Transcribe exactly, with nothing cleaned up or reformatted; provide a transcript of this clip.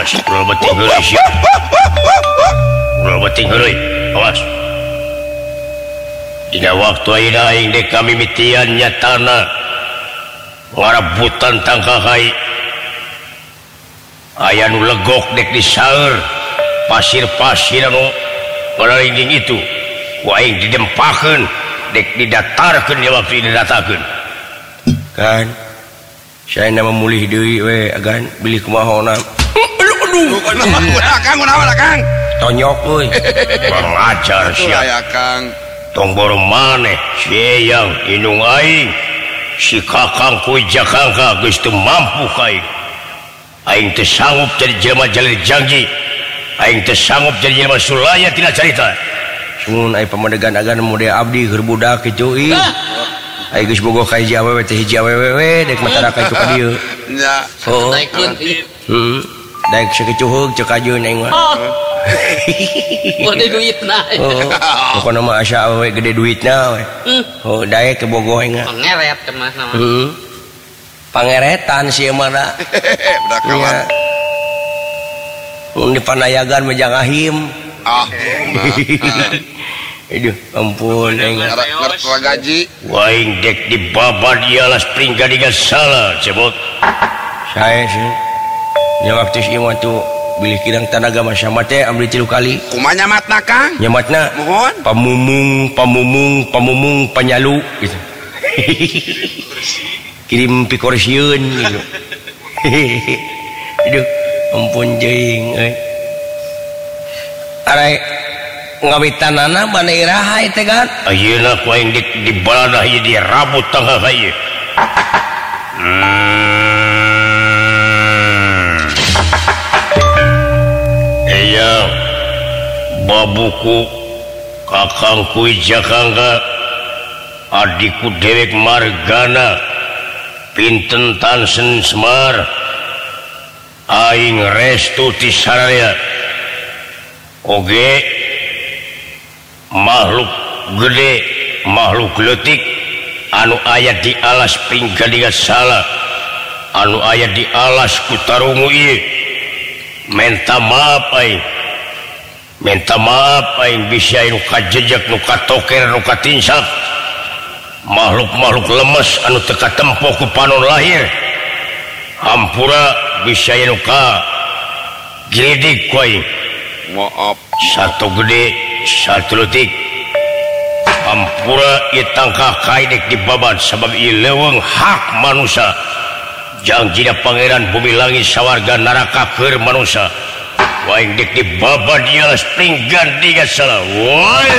Dina waktu ayeuna aing dek kamimitiannya tanah ngarabutan tangkahai aya nu legok dek di saeur pasir-pasir anu ngararinging itu ku aing didempakeun dek didatarkeun ya waktu didatakeun kan saya nama mulih deui we agan bilih kumahona aduh aduh Kang kunaon Kang tonyok euy kurang ajar sia ya Kang tong boro maneh siang inung aing si kakang ku jakangka geus teu mampu ka aing aing teu sanggup jadi jelema jalur janji aing teu sanggup jadi jelema sulaya tina carita sun aya pamadegan agan muda abdi keur budak kitu ieu aing geus bogoh ka hiji awewe teh hiji awewe we dek masyarakat itu ka dieu nya oh heeh daek sakecuheug ceuk ajeun aing mah gede duitna oh pokona mah asa awewe gede duitna we oh daek ke bogoh aing mah pangeret mah nama heeh pangeretan si mah da budak kawan mun dipanayagan mejang ahim ah aduh ampun aing ngerti gaji waing dek dibabad ialah spring gadingan salah cebot saya sih nya waktu si mah tuh bilih kirang tanaga masama teh amri tilu kali kumaha nyamatna Kang nyamatna mohon pamumung pamumung pamumung panyalu gitu kirim pikorsiun gitu aduh ampun jeung euy are ngawitanana bana iraha teh kan ayeuna ku aing di di balada ieu di rabut tangga ka ieu eyang babuku kakangku jakangga adikku dewek margana pinten tansen semar aing restu ti saraya oge makhluk gede makhluk leutik anu aya di alas pinggadingan salah anu aya di alas kutarungu ieu minta maaf aing minta maaf aing bisa nu kajejak nu katoker nu katinsap makhluk-makhluk lemes anu teu katempo ku panon lahir hampura bisa nu ka gidik ku aing maaf satu gede satu leutik hampura ieu tangkah kaidek dibabad sabab ieu leuweung hak manusia jangjina pangeran bumi langit sawarga neraka keur manusia waing dek dibabad ialah spring ganti salah